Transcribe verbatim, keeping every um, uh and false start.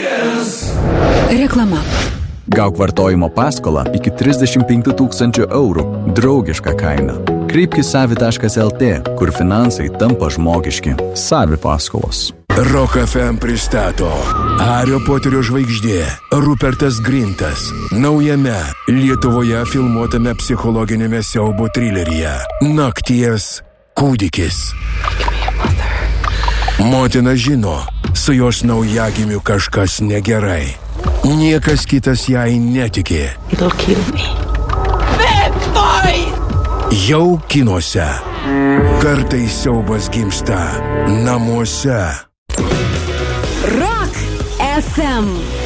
Reklama. Gauk vartojimo paskolą iki trisdešimt penkių tūkstančių eurų. Draugiška kaina. Kreipkis savi taškas lt, kur finansai tampa žmogiški. Savi paskolos. Rock F M pristato Hario Poterio žvaigždė Rupertas Grintas naujame Lietuvoje filmuotame psichologinėme siaubo trileryje Nakties kūdikis. Motina žino, su jos naujagimiu kažkas negerai. Niekas kitas jai netikė. It'll kill me. Bad boy! Jau kinuose. Kartais siaubas gimsta namuose. Rock F M.